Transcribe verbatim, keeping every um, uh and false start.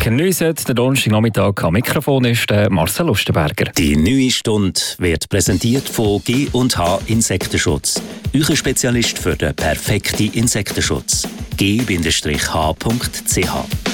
geniessen. Der Donnerstagnachmittag am Mikrofon ist der Marcel Lustenberger. Die neue Stunde wird präsentiert von G und H Insektenschutz. Euer Spezialist für den perfekten Insektenschutz. G H Punkt C H